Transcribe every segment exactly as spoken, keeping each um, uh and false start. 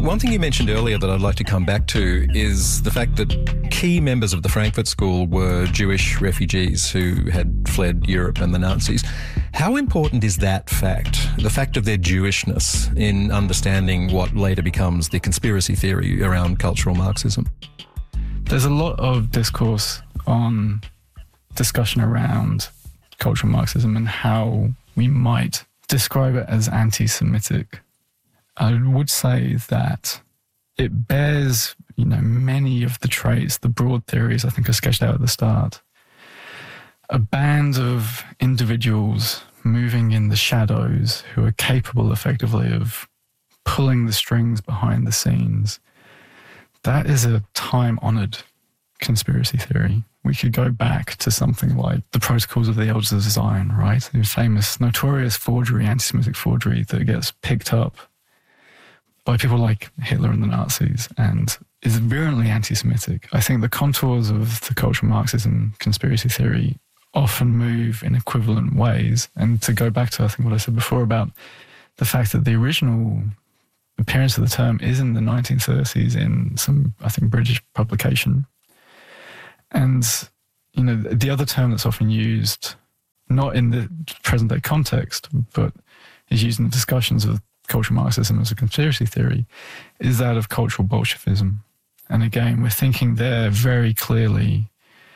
One thing you mentioned earlier that I'd like to come back to is the fact that key members of the Frankfurt School were Jewish refugees who had fled Europe and the Nazis. How important is that fact, the fact of their Jewishness, in understanding what later becomes the conspiracy theory around cultural Marxism? There's a lot of discourse on discussion around cultural Marxism and how we might describe it as anti-Semitic. I would say that it bears, you know, many of the traits, the broad theories I think are sketched out at the start. A band of individuals moving in the shadows who are capable effectively of pulling the strings behind the scenes. That is a time-honoured conspiracy theory. We could go back to something like the Protocols of the Elders of Zion, right? The famous, notorious forgery, anti-Semitic forgery that gets picked up by people like Hitler and the Nazis and is virulently anti-Semitic. I think the contours of the cultural Marxism conspiracy theory often move in equivalent ways. And to go back to, I think, what I said before about the fact that the original appearance of the term is in the nineteen thirties in some, I think, British publication. And, you know, the other term that's often used, not in the present-day context, but is used in discussions of cultural Marxism as a conspiracy theory, is that of cultural Bolshevism. And again, we're thinking there very clearly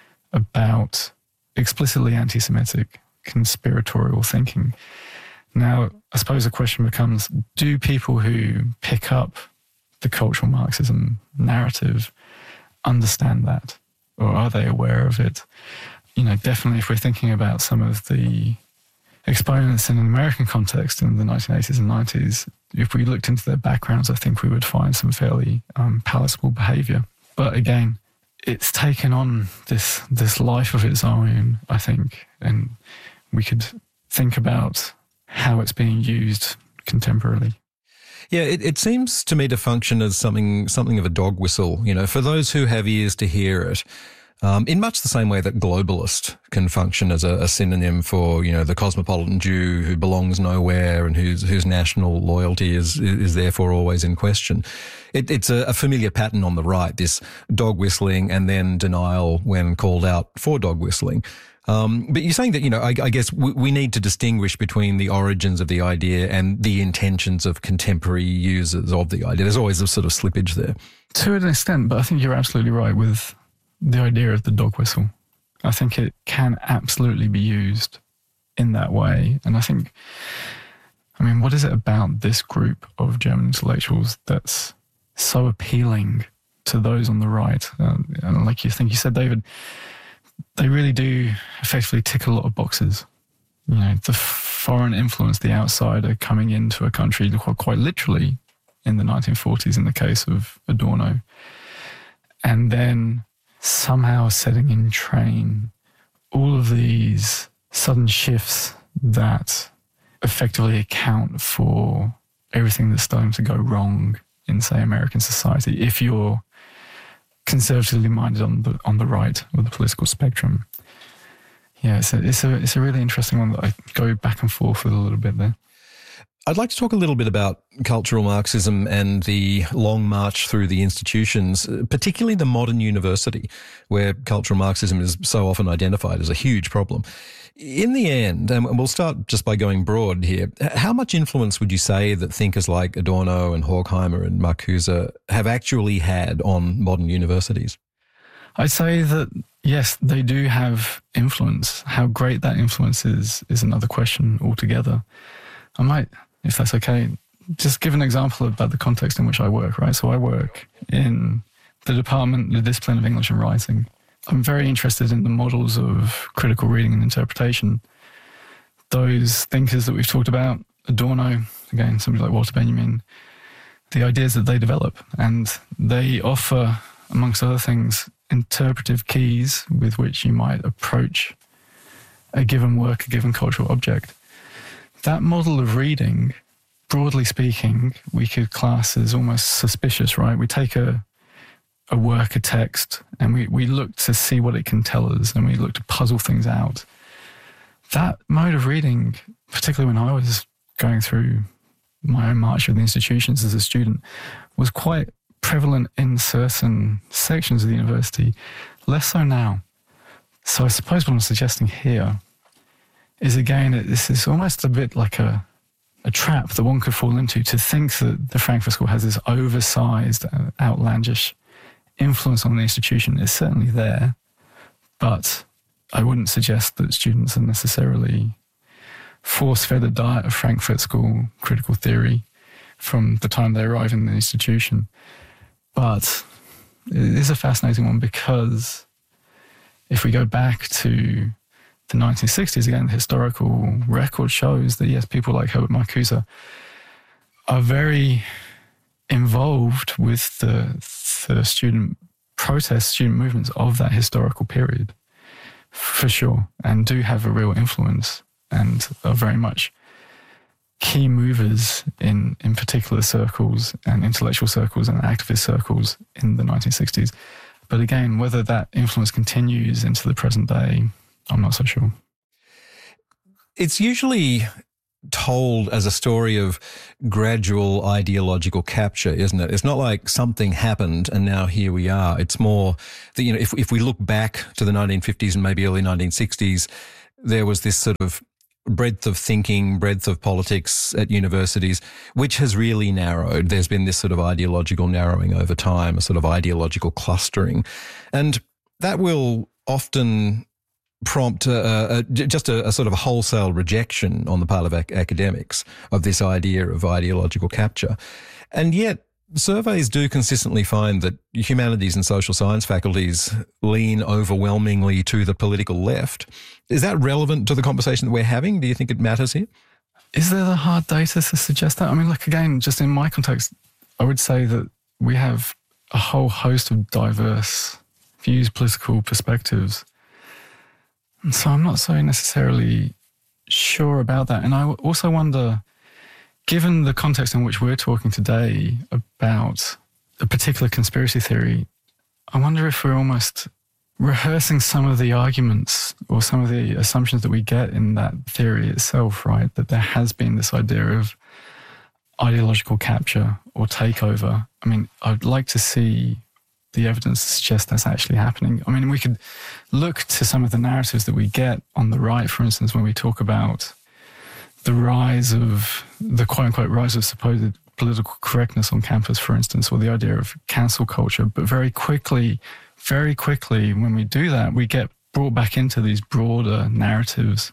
about explicitly anti-Semitic conspiratorial thinking. Now, I suppose the question becomes, do people who pick up the cultural Marxism narrative understand that? Or are they aware of it? You know, definitely if we're thinking about some of the exponents in an American context in the nineteen eighties and nineties, if we looked into their backgrounds, I think we would find some fairly um, palatable behaviour. But again, it's taken on this this life of its own, I think, and we could think about how it's being used contemporarily. Yeah, it, it seems to me to function as something something of a dog whistle, you know, for those who have ears to hear it. Um, in much the same way that globalist can function as a, a synonym for, you know, the cosmopolitan Jew who belongs nowhere and whose whose national loyalty is is therefore always in question. It, it's a, a familiar pattern on the right, this dog whistling and then denial when called out for dog whistling. Um, but you're saying that, you know, I, I guess we, we need to distinguish between the origins of the idea and the intentions of contemporary users of the idea. There's always a sort of slippage there. To an extent, but I think you're absolutely right with the idea of the dog whistle. I think it can absolutely be used in that way. And I think, I mean, what is it about this group of German intellectuals that's so appealing to those on the right? Uh, and like you think you said, David, they really do effectively tick a lot of boxes. You know, the foreign influence, the outsider coming into a country, quite literally in the nineteen forties in the case of Adorno, and then somehow setting in train all of these sudden shifts that effectively account for everything that's starting to go wrong in, say, American society, if you're conservatively minded on the on the right of the political spectrum. Yeah, it's a, it's a, it's a really interesting one that I go back and forth with a little bit there. I'd like to talk a little bit about cultural Marxism and the long march through the institutions, particularly the modern university, where cultural Marxism is so often identified as a huge problem. In the end, and we'll start just by going broad here, how much influence would you say that thinkers like Adorno and Horkheimer and Marcuse have actually had on modern universities? I'd say that, yes, they do have influence. How great that influence is, is another question altogether. I might, if that's okay, just give an example about the context in which I work, right? So I work in the department, the discipline of English and writing. I'm very interested in the models of critical reading and interpretation. Those thinkers that we've talked about, Adorno, again, somebody like Walter Benjamin, the ideas that they develop. And they offer, amongst other things, interpretive keys with which you might approach a given work, a given cultural object. That model of reading, broadly speaking, we could class as almost suspicious, right? We take a a work, a text, and we, we look to see what it can tell us, and we look to puzzle things out. That mode of reading, particularly when I was going through my own march of the institutions as a student was quite prevalent in certain sections of the university, less so now. So I suppose what I'm suggesting here is, again, this is almost a bit like a, a trap that one could fall into, to think that the Frankfurt School has this oversized, uh, outlandish influence on the institution. Is certainly there, but I wouldn't suggest that students are necessarily force-fed a diet of Frankfurt School critical theory from the time they arrive in the institution. But it is a fascinating one, because if we go back to the nineteen sixties, again, the historical record shows that, yes, people like Herbert Marcuse are very involved with the, the student protests, student movements of that historical period, for sure, and do have a real influence and are very much key movers in, in particular circles and intellectual circles and activist circles in the nineteen sixties. But again, whether that influence continues into the present day, I'm not so sure. It's usually told as a story of gradual ideological capture, isn't it? It's not like something happened and now here we are. It's more that, you know, if, if we look back to the nineteen fifties and maybe early nineteen sixties, there was this sort of breadth of thinking, breadth of politics at universities, which has really narrowed. There's been this sort of ideological narrowing over time, a sort of ideological clustering. And that will often prompt a, a, just a, a sort of a wholesale rejection on the part of ac- academics of this idea of ideological capture. And yet, surveys do consistently find that humanities and social science faculties lean overwhelmingly to the political left. Is that relevant to the conversation that we're having? Do you think it matters here? Is there the hard data to suggest that? I mean, like, again, just in my context, I would say that we have a whole host of diverse views, political perspectives. And so I'm not so necessarily sure about that. And I also wonder, given the context in which we're talking today about a particular conspiracy theory, I wonder if we're almost rehearsing some of the arguments or some of the assumptions that we get in that theory itself, right? That there has been this idea of ideological capture or takeover. I mean, I'd like to see the evidence to suggest that's actually happening. I mean, we could look to some of the narratives that we get on the right, for instance, when we talk about the rise of, the quote-unquote rise of supposed political correctness on campus, for instance, or the idea of cancel culture. But very quickly, very quickly, when we do that, we get brought back into these broader narratives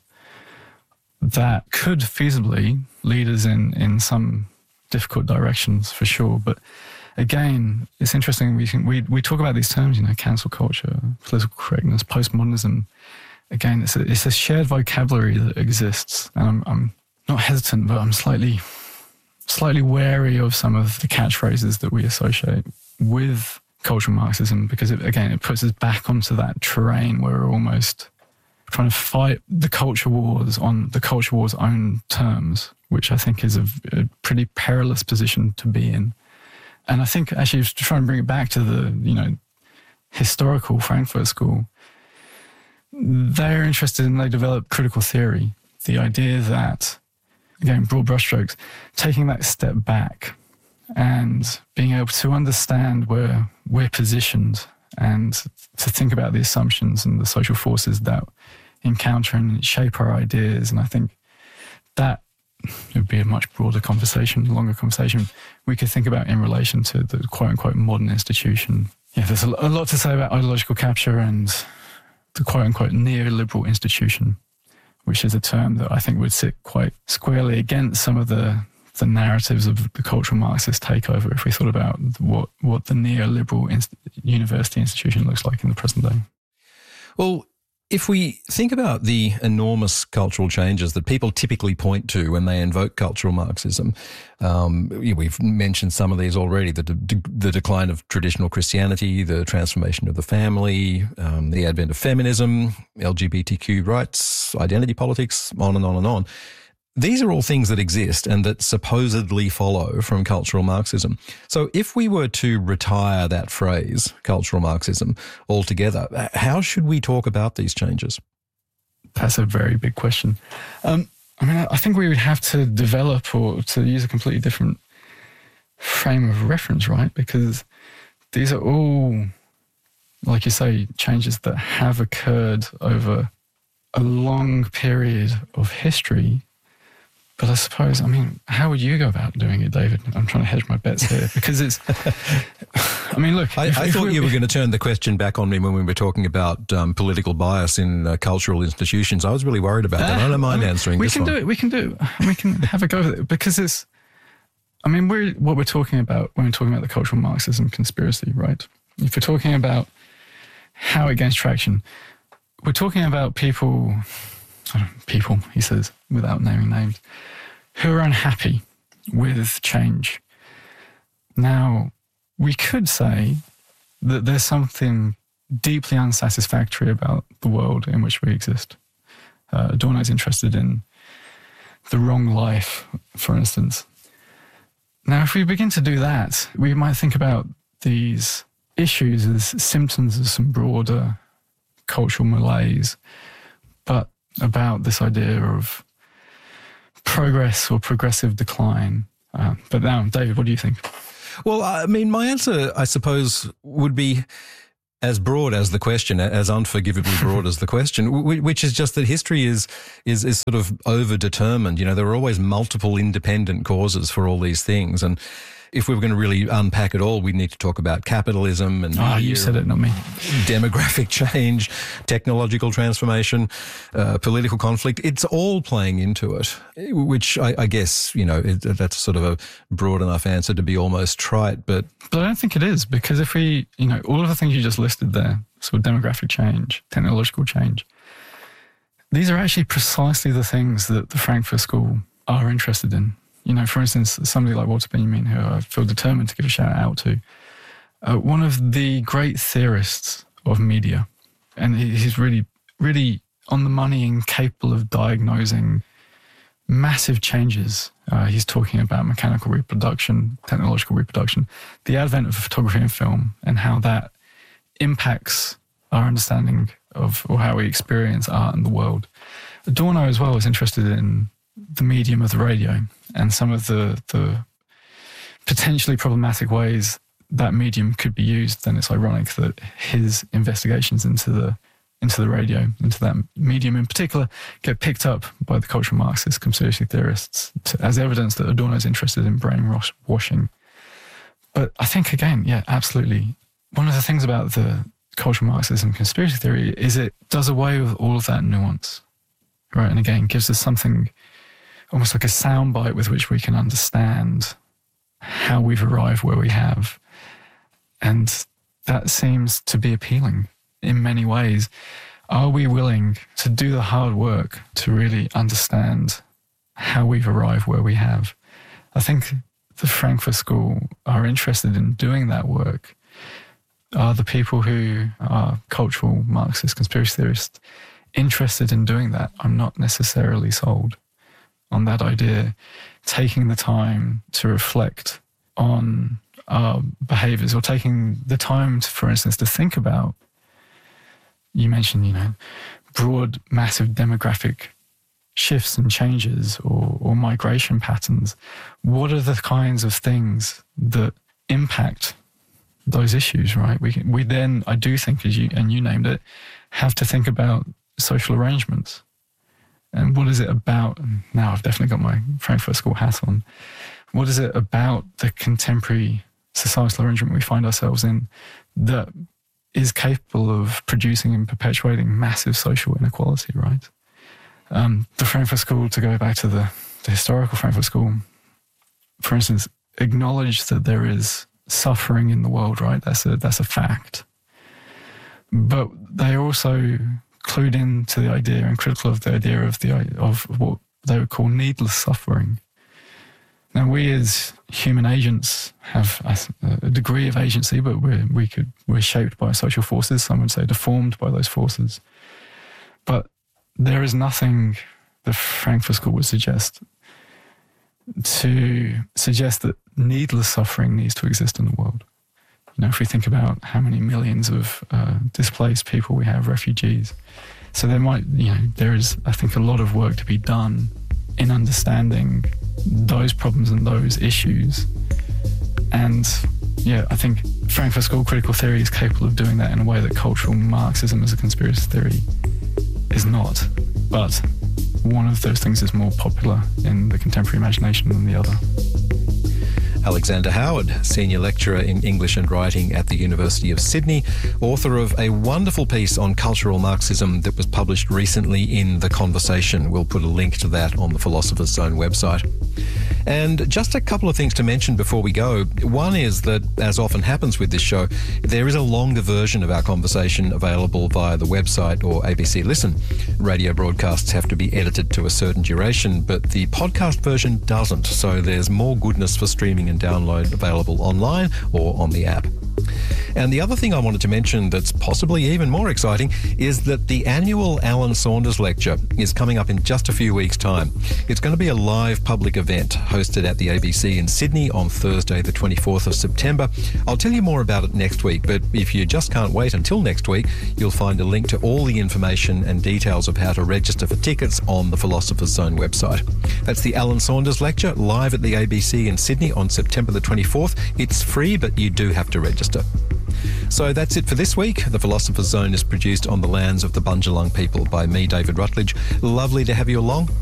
that could feasibly lead us in, in some difficult directions, for sure. But again, it's interesting, we, can, we, we talk about these terms, you know, cancel culture, political correctness, postmodernism. Again, it's a, it's a shared vocabulary that exists. And I'm, I'm not hesitant, but I'm slightly, slightly wary of some of the catchphrases that we associate with cultural Marxism, because it, again, it puts us back onto that terrain where we're almost trying to fight the culture wars on the culture wars' own terms, which I think is a, a pretty perilous position to be in. And I think actually to try and bring it back to the, you know, historical Frankfurt School, they're interested in, they develop critical theory, the idea that, again, broad brushstrokes, taking that step back and being able to understand where we're positioned and to think about the assumptions and the social forces that encounter and shape our ideas. And I think that would be a much broader conversation, longer conversation we could think about in relation to the quote-unquote modern institution. Yeah, there's a lot to say about ideological capture and the quote-unquote neoliberal institution, which is a term that I think would sit quite squarely against some of the the narratives of the cultural Marxist takeover if we thought about what, what the neoliberal inst- university institution looks like in the present day. Well, if we think about the enormous cultural changes that people typically point to when they invoke cultural Marxism, um, we've mentioned some of these already, the, de- the decline of traditional Christianity, the transformation of the family, um, the advent of feminism, L G B T Q rights, identity politics, on and on and on. These are all things that exist and that supposedly follow from cultural Marxism. So if we were to retire that phrase, cultural Marxism, altogether, how should we talk about these changes? That's a very big question. Um, I mean, I think we would have to develop or to use a completely different frame of reference, right? Because these are all, like you say, changes that have occurred over a long period of history. But I suppose, I mean, how would you go about doing it, David? I'm trying to hedge my bets here because it's, I mean, look. I, if, I if thought we, you were going to turn the question back on me when we were talking about um, political bias in uh, cultural institutions. I was really worried about that. I don't mind I mean, answering we this can one. do it. We can do it. We can have a go with it because it's, I mean, we're, what we're talking about when we're talking about the cultural Marxism conspiracy, right? If we're talking about how it gains traction, we're talking about people, people, he says, without naming names, who are unhappy with change. Now, we could say that there's something deeply unsatisfactory about the world in which we exist. Uh, Adorno is interested in the wrong life, for instance. Now, if we begin to do that, we might think about these issues as symptoms of some broader cultural malaise, but about this idea of progress or progressive decline. Uh, but now, David, what do you think? Well, I mean, my answer, I suppose, would be as broad as the question, as unforgivably broad as the question, which is just that history is is is sort of overdetermined. You know, there are always multiple independent causes for all these things, and if we were going to really unpack it all, we'd need to talk about capitalism and oh, you said it, not me. Demographic change, technological transformation, uh, political conflict. It's all playing into it, which I, I guess, you know, it, that's sort of a broad enough answer to be almost trite. But but I don't think it is, because if we, you know, all of the things you just listed there, sort of demographic change, technological change, these are actually precisely the things that the Frankfurt School are interested in. You know, for instance, somebody like Walter Benjamin, who I feel determined to give a shout out to, uh, one of the great theorists of media. And he, he's really, really on the money and capable of diagnosing massive changes. Uh, he's talking about mechanical reproduction, technological reproduction, the advent of photography and film, and how that impacts our understanding of, or how we experience art and the world. Adorno as well is interested in the medium of the radio and some of the, the potentially problematic ways that medium could be used. Then it's ironic that his investigations into the into the radio, into that medium in particular, get picked up by the cultural Marxist conspiracy theorists to, as evidence that Adorno is interested in brainwashing. But I think, again, yeah, absolutely. One of the things about the cultural Marxism conspiracy theory is it does away with all of that nuance, right? And again, gives us something almost like a soundbite with which we can understand how we've arrived where we have. And that seems to be appealing in many ways. Are we willing to do the hard work to really understand how we've arrived where we have? I think the Frankfurt School are interested in doing that work. Are the people who are cultural Marxist conspiracy theorists interested in doing that? I'm not necessarily sold on that idea, taking the time to reflect on our behaviors, or taking the time, to, for instance, to think about, you mentioned, you know, broad, massive demographic shifts and changes, or, or migration patterns. What are the kinds of things that impact those issues, right? We we then, I do think, as you, and you named it, have to think about social arrangements. And what is it about, now I've definitely got my Frankfurt School hat on, what is it about the contemporary societal arrangement we find ourselves in that is capable of producing and perpetuating massive social inequality, right? Um, the Frankfurt School, to go back to the, the historical Frankfurt School, for instance, acknowledge that there is suffering in the world, right? That's a, that's a fact. But they also clued into the idea and critical of the idea of the of what they would call needless suffering. Now, we as human agents have a, a degree of agency, but we're, we could, we're shaped by social forces. Some would say deformed by those forces. But there is nothing the Frankfurt School would suggest to suggest that needless suffering needs to exist in the world. You know, if we think about how many millions of uh, displaced people we have, refugees. So there might, you know, there is, I think, a lot of work to be done in understanding those problems and those issues. And yeah, I think Frankfurt School critical theory is capable of doing that in a way that cultural Marxism as a conspiracy theory is not. But one of those things is more popular in the contemporary imagination than the other. Alexander Howard, Senior Lecturer in English and Writing at the University of Sydney, author of a wonderful piece on cultural Marxism that was published recently in The Conversation. We'll put a link to that on the Philosopher's Zone website. And just a couple of things to mention before we go. One is that, as often happens with this show, there is a longer version of our conversation available via the website or A B C Listen. Radio broadcasts have to be edited to a certain duration, but the podcast version doesn't, so there's more goodness for streaming and download available online or on the app. And the other thing I wanted to mention that's possibly even more exciting is that the annual Alan Saunders Lecture is coming up in just a few weeks' time. It's going to be a live public event hosted at the A B C in Sydney on Thursday the twenty-fourth of September. I'll tell you more about it next week, but if you just can't wait until next week, you'll find a link to all the information and details of how to register for tickets on the Philosopher's Zone website. That's the Alan Saunders Lecture live at the A B C in Sydney on September the twenty-fourth. It's free, but you do have to register. So that's it for this week. The Philosopher's Zone is produced on the lands of the Bundjalung people by me, David Rutledge. Lovely to have you along.